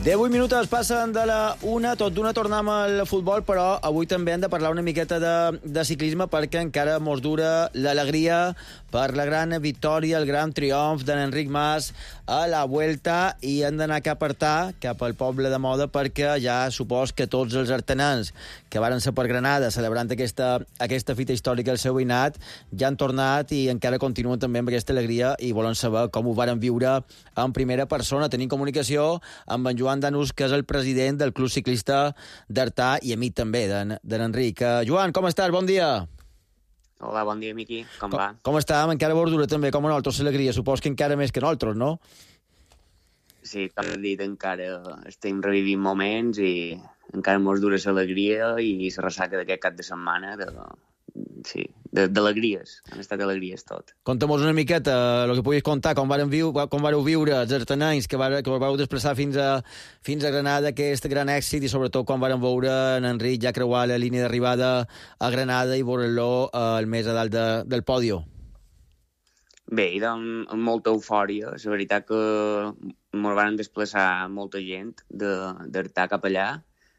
18 minuts passen de la una, tot d'una tornem al futbol, però avui també hem de parlar una miqueta de ciclisme perquè encara mos dura l'alegria per la gran victòria, el gran triomf d'en Enric Mas a la Vuelta, i hem d'anar cap a Artà, cap al poble de Moda, perquè ja supos que tots els artanans que varen ser per Granada celebrant aquesta fita històrica al seu veïnat ja han tornat i encara continuen també amb aquesta alegria i volen saber com ho varen viure en primera persona. Tenim comunicació amb en Joan Danús, que és el president del Club Ciclista d'Artà i amic també d'en Enric. Joan, com estàs? Bon dia. Hola, bon dia, Miqui. Com va? Com estàs? Encara vos dura també, com a nosaltres, l'alegria. Supos que encara més que nosaltres, no? Sí, com he dit, encara estem revivint moments i encara mos dura l'alegria i la ressaca d'aquest cap de setmana d'alegries. Han estat alegries tot. Conta'm-nos una miqueta el que puguis contar, com vareu viure els artanans que us vau desplaçar fins a Granada, aquest gran èxit, i sobretot quan varen veure en Enric ja creuar la línia d'arribada a Granada i veure-lo el més a dalt del pòdio. Bé, amb molta eufòria. La veritat que ens van desplaçar molta gent d'Artà cap allà,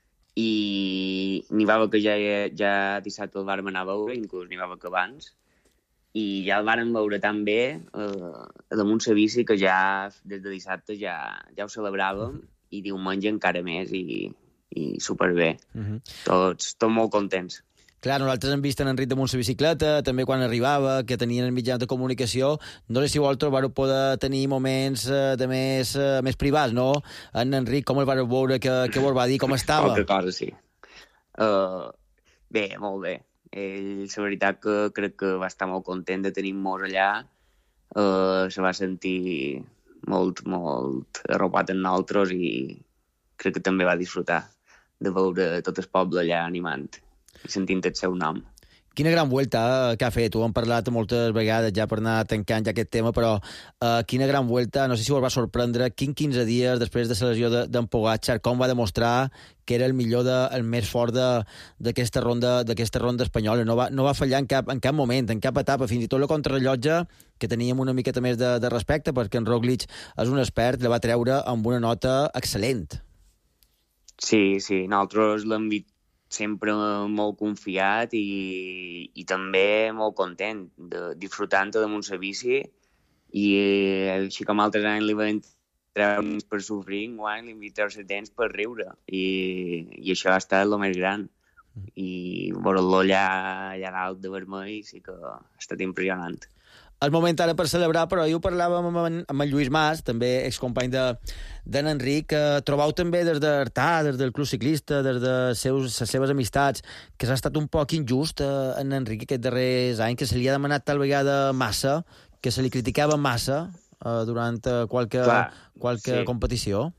i n'hi va haver que ja dissabte el vàrem anar a veure, inclús n'hi va haver que abans, i ja el vàrem veure tan bé damunt la bici que ja des de dissabte ja ho celebràvem, i diumenge encara més, i superbé. Tots molt contents. Clar, nosaltres hem vist en Enric damunt la bicicleta, també quan arribava, que tenien mitjans de comunicació. No sé si vosaltres vareu poder tenir moments més privats, no? En Enric, com el vareu veure, què vos va dir, com estava? Qualque cosa, sí. Bé, molt bé. Ell, la veritat que crec que va estar molt content de tenir-nos allà. Se va sentir molt, molt arropat en nosaltres i crec que també va disfrutar de veure tot el poble allà animant i sentint el seu nom. Quina gran vuelta que ha fet. Ho hem parlat moltes vegades ja per anar tancant ja aquest tema, però quina gran vuelta. No sé si us va sorprendre. 15 dies després de la lesió d'en Pogačar, com va demostrar que era el millor, el més fort d'aquesta ronda espanyola. No va fallar en cap moment, en cap etapa. Fins i tot la contrarrellotge, que teníem una miqueta més de respecte, perquè en Roglic és un expert, la va treure amb una nota excel·lent. Sí, nosaltres l'hem vist sempre molt confiat i també molt content, disfrutant damunt la bici, i així com altres anys li van treure per sofrir, enguany li van treure les dents per riure, i això ha estat el més gran. I veure-lo allà dalt de vermell sí que ha estat impressionant. El moment ara per celebrar, però ahir ho parlàvem amb en Lluís Mas, també excompany d'en Enric. Trobau també des d'Artà, des del Club Ciclista, des de les seves amistats, que s'ha estat un poc injust en Enric aquests darrers anys, que se li ha demanat tal vegada massa, que se li criticava massa durant qualque competició?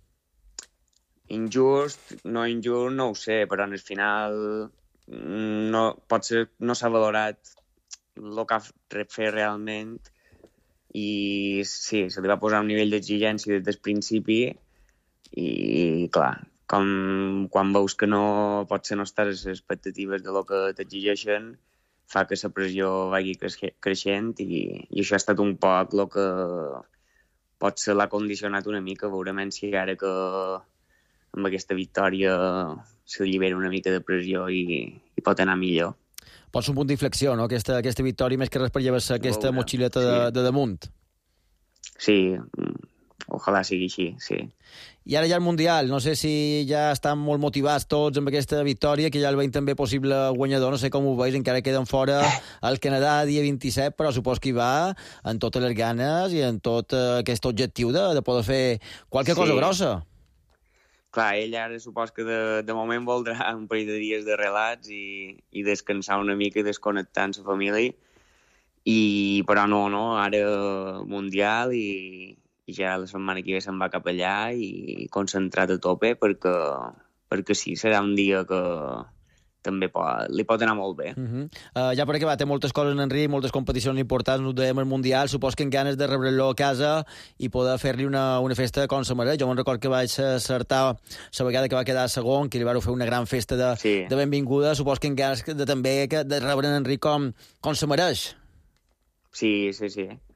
Injust no ho sé, però al final potser no s'ha valorat el que ha fet realment, i sí, se li va posar un nivell d'exigència des del principi, i clar, quan veus que potser no estàs a les expectatives de lo que t'exigeixen, fa que la pressió vagi creixent, i això ha estat un poc el que potser l'ha condicionat una mica. Veurem si ara que amb aquesta victòria s'allibera una mica de pressió i pot anar millor. Pot ser un punt d'inflexió, no?, aquesta victòria, més que res per llevar-se aquesta motxileta de damunt. Sí, ojalà sigui així, sí. I ara ja el Mundial, no sé si ja estan molt motivats tots amb aquesta victòria, que ja el veiem també possible guanyador, no sé com ho veus, encara queden fora al Canadà dia 27, però supos que hi va amb totes les ganes i amb tot aquest objectiu de poder fer qualque cosa grossa. Clar, ell ara supos que de moment voldrà un parell de dies de relats i descansar una mica i desconnectar amb la família, però no, ara Mundial, i ja la setmana que ve se'n va cap allà i concentrat a tope, perquè sí, serà un dia que també li pot anar molt bé. Ja per acabar, té moltes coses en Enric, moltes competicions importants, no ho dèiem al Mundial, supos que en ganes de rebre'l a casa i poder fer-li una festa com se mereix. Jo me'n record que vaig acertar la vegada que va quedar segon, que li vau fer una gran festa de benvinguda. Supos que en ganes també de rebre en Enric com se mereix. Sí.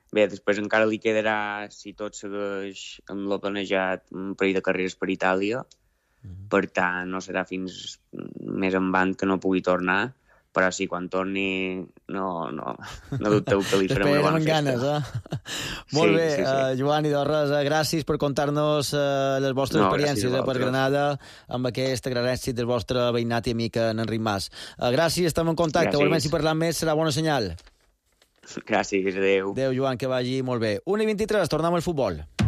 Bé, després encara li quedarà, si tot segueix amb lo planejat, un parell de carreres per Itàlia. Per tant, no serà fins més endavant que no pugui tornar, però sí, quan torni no dubteu que li farem una bona festa. Ganes, Molt bé, Joan i Dorres, gràcies per contar-nos les vostres experiències per Granada amb aquest gran èxit del vostre veïnat i amic en Enric Mas. Gràcies, estem en contacte. Gràcies. Si parlam més serà bona senyal. Gràcies, adeu. Adeu, Joan, que vagi molt bé. 1:23, tornem al futbol.